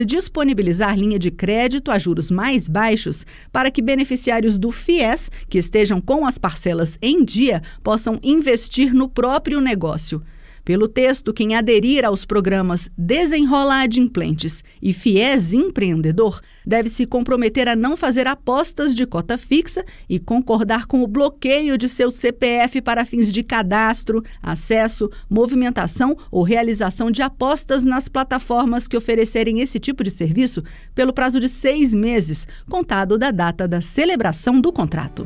disponibilizar linha de crédito a juros mais baixos para que beneficiários do FIES, que estejam com as parcelas em dia, possam investir no próprio negócio. Pelo texto, quem aderir aos programas Desenrola Adimplentes e FIES Empreendedor deve se comprometer a não fazer apostas de cota fixa e concordar com o bloqueio de seu CPF para fins de cadastro, acesso, movimentação ou realização de apostas nas plataformas que oferecerem esse tipo de serviço pelo prazo de 6 meses, contado da data da celebração do contrato.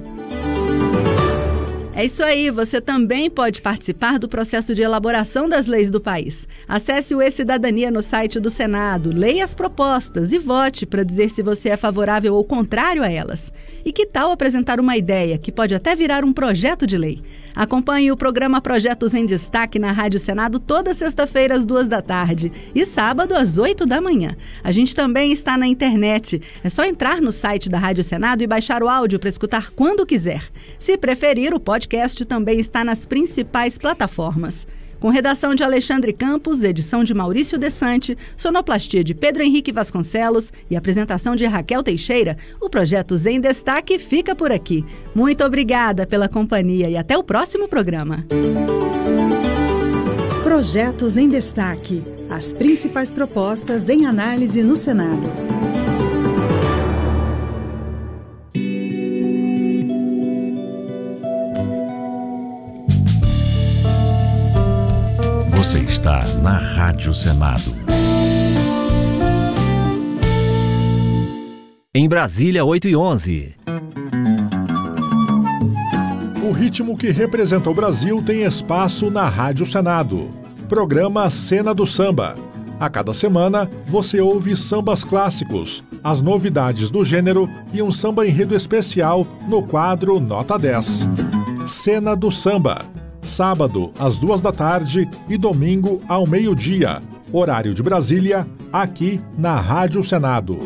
É isso aí, você também pode participar do processo de elaboração das leis do país. Acesse o E-Cidadania no site do Senado, leia as propostas e vote para dizer se você é favorável ou contrário a elas. E que tal apresentar uma ideia que pode até virar um projeto de lei? Acompanhe o programa Projetos em Destaque na Rádio Senado toda sexta-feira às 14h e sábado às 8h. A gente também está na internet. É só entrar no site da Rádio Senado e baixar o áudio para escutar quando quiser. Se preferir, o podcast também está nas principais plataformas. Com redação de Alexandre Campos, edição de Maurício Desante, sonoplastia de Pedro Henrique Vasconcelos e apresentação de Raquel Teixeira, o Projetos em Destaque fica por aqui. Muito obrigada pela companhia e até o próximo programa. Projetos em Destaque. As principais propostas em análise no Senado. Você está na Rádio Senado. Em Brasília, 8h11. O ritmo que representa o Brasil tem espaço na Rádio Senado. Programa Cena do Samba. A cada semana, você ouve sambas clássicos, as novidades do gênero e um samba enredo especial no quadro Nota 10. Cena do Samba. Sábado, às 14h e domingo, ao meio-dia. Horário de Brasília, aqui na Rádio Senado.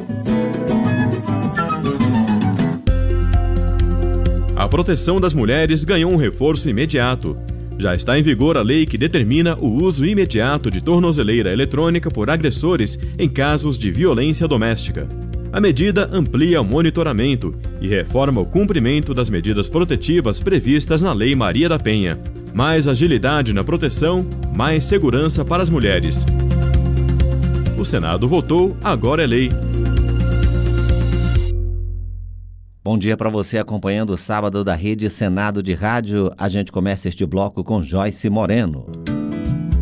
A proteção das mulheres ganhou um reforço imediato. Já está em vigor a lei que determina o uso imediato de tornozeleira eletrônica por agressores em casos de violência doméstica. A medida amplia o monitoramento e reforma o cumprimento das medidas protetivas previstas na Lei Maria da Penha. Mais agilidade na proteção, mais segurança para as mulheres. O Senado votou, agora é lei. Bom dia para você acompanhando o sábado da Rede Senado de Rádio. A gente começa este bloco com Joyce Moreno.